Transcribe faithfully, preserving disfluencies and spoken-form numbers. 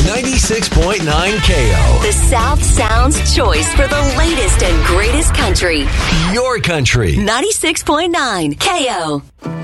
ninety-six point nine K O. The South Sound's choice for the latest and greatest country. Your country. ninety-six point nine K O.